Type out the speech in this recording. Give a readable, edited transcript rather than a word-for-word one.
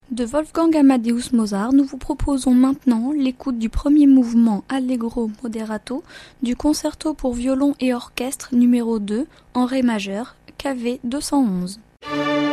De Wolfgang Amadeus Mozart, nous vous proposons maintenant l'écoute du premier mouvement Allegro moderato du concerto pour violon et orchestre numéro 2 en ré majeur, KV 211.